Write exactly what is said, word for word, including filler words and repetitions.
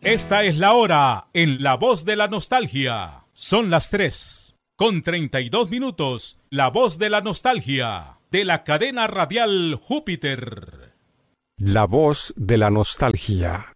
Esta es la hora en La Voz de la Nostalgia. Son las tres con treinta y dos minutos. La Voz de la Nostalgia de la cadena radial Júpiter. La Voz de la Nostalgia.